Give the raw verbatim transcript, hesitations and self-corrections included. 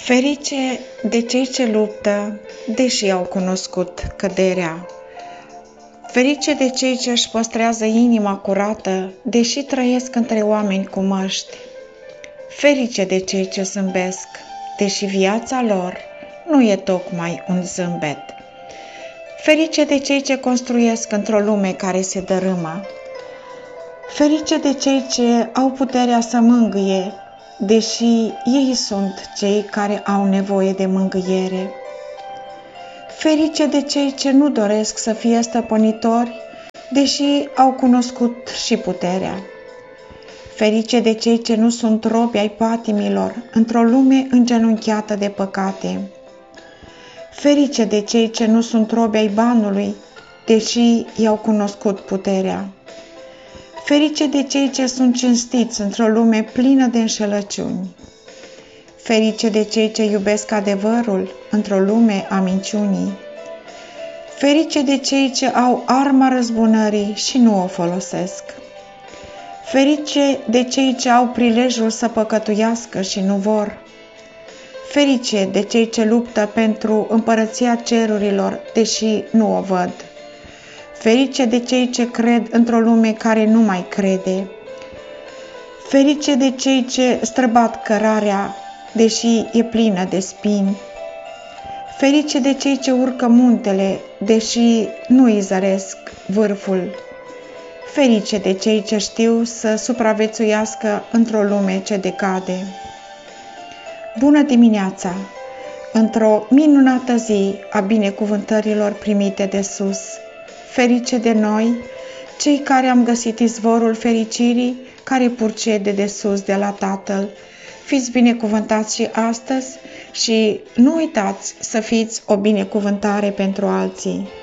Ferice de cei ce luptă, deși au cunoscut căderea. Ferice de cei ce își păstrează inima curată, deși trăiesc între oameni cu măști. Ferice de cei ce zâmbesc, deși viața lor nu e tocmai un zâmbet. Ferice de cei ce construiesc într-o lume care se dărâmă. Ferice de cei ce au puterea să mângâie, deși ei sunt cei care au nevoie de mângâiere. Ferice de cei ce nu doresc să fie stăpânitori, deși au cunoscut și puterea. Ferice de cei ce nu sunt robi ai patimilor într-o lume îngenunchiată de păcate. Ferice de cei ce nu sunt robi ai banului, deși i-au cunoscut puterea. Ferice de cei ce sunt cinstiți într-o lume plină de înșelăciuni. Ferice de cei ce iubesc adevărul într-o lume a minciunii. Ferice de cei ce au arma răzbunării și nu o folosesc. Ferice de cei ce au prilejul să păcătuiască și nu vor. Ferice de cei ce luptă pentru împărăția cerurilor, deși nu o văd. Ferice de cei ce cred într-o lume care nu mai crede. Ferice de cei ce străbat cărarea, deși e plină de spini. Ferice de cei ce urcă muntele, deși nu îi zăresc vârful. Ferice de cei ce știu să supraviețuiască într-o lume ce decade. Bună dimineața! Într-o minunată zi a binecuvântărilor primite de sus, ferice de noi, cei care am găsit izvorul fericirii care purcede de sus de la Tatăl. Fiți binecuvântați și astăzi și nu uitați să fiți o binecuvântare pentru alții.